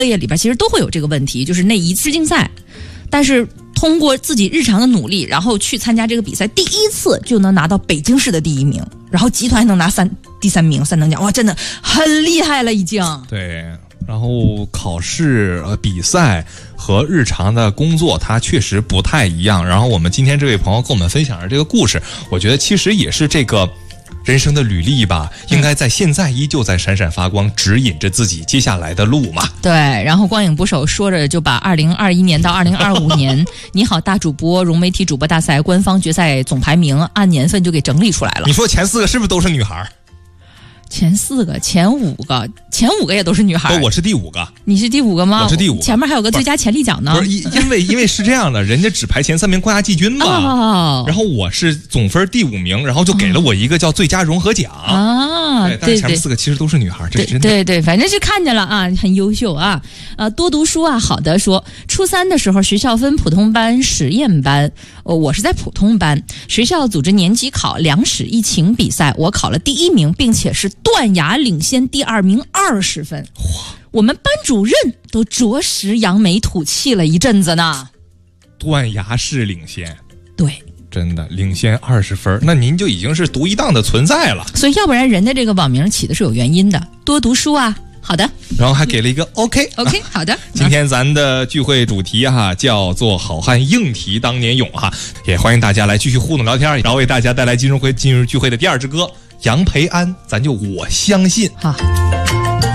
业里边其实都会有这个问题，就是那一次竞赛，但是通过自己日常的努力，然后去参加这个比赛，第一次就能拿到北京市的第1名，然后集团还能拿第3名3等奖，哇，真的很厉害了已经。 对，然后考试比赛和日常的工作它确实不太一样。然后我们今天这位朋友跟我们分享的这个故事，我觉得其实也是这个人生的履历吧，应该在现在依旧在闪闪发光，指引着自己接下来的路嘛。 对，然后光影捕手说着就把2021年到2025年你好大主播融媒体主播大赛官方决赛总排名按年份就给整理出来了。 你说前4个是不是都是女孩？ 前4个、前5个也都是女孩。 我是第5个。 你是第5个吗？ 我是第5个。 前面还有个最佳潜力奖呢。 不是，因为是这样的，人家只排前3名冠亚季军嘛。 哦。 然后我是总分第5名，然后就给了我一个叫最佳融合奖。 啊， 对，但是前面4个其实都是女孩，这是真的。 对，反正是看见了啊，很优秀啊。多读书啊，好的说。初3的时候，学校分普通班、实验班，我是在普通班。学校组织年级考2史1情比赛，我考了第1名，并且是断崖领先第2名20分。我们班主任都着实扬眉吐气了一阵子呢。 断崖式领先。 对。 真的领先20分，那您就已经是独一档的存在了。 所以要不然人家这个网名起的是有原因的，多读书啊。好的， 然后还给了一个 OK， 好的。 今天咱的聚会主题叫做好汉硬题当年勇也欢迎大家来继续互动聊天，然后为大家带来今日聚会的第2支歌，杨培安，咱就我相信。 好。